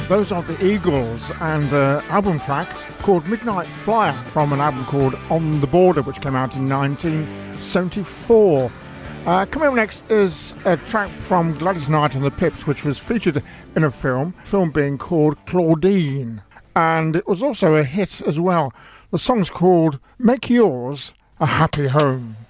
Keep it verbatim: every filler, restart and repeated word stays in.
Those are the Eagles and an album track called Midnight Flyer from an album called On the Border, which came out in nineteen seventy-four. Uh, coming up next is a track from Gladys Knight and the Pips, which was featured in a film, film being called Claudine. And it was also a hit as well. The song's called Make Yours a Happy Home.